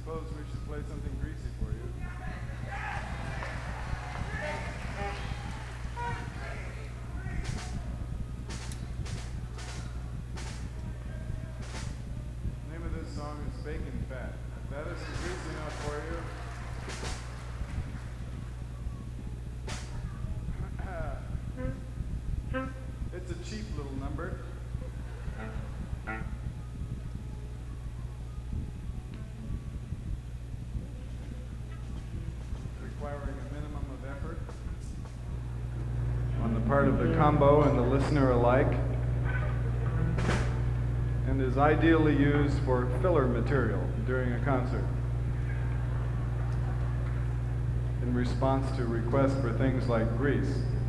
suppose we should play something greasy for you. The name of this song is Bacon Fat. If that isn't greasy enough for you. It's a cheap little number. Requiring a minimum of effort on the part of the combo and the listener alike, and is ideally used for filler material during a concert in response to requests for things like grease.